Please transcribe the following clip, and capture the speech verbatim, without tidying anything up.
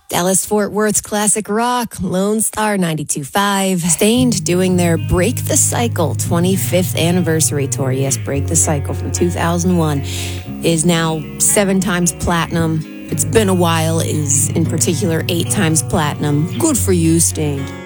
Dallas-Fort Worth's classic rock, Lone Star ninety-two point five. Stained doing their Break the Cycle twenty-fifth anniversary tour. Yes, Break the Cycle from two thousand one is now seven times platinum. It's been a while, is in particular eight times platinum. Good for you, Stained.